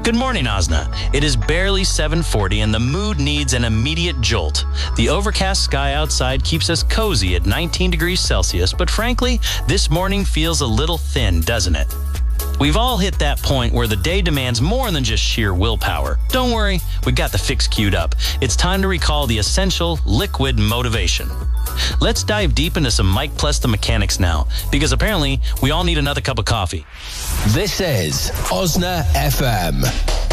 Good morning, Osna. It is barely 7:40 and the mood needs an immediate jolt. The overcast sky outside keeps us cozy at 19 degrees Celsius, but frankly, this morning feels a little thin, doesn't it? We've all hit that point where the day demands more than just sheer willpower. Don't worry, we got the fix queued up. It's time to recall the essential liquid motivation. Let's dive deep into some Mike Plus the Mechanics now, because apparently we all need another cup of coffee. This is Osna FM.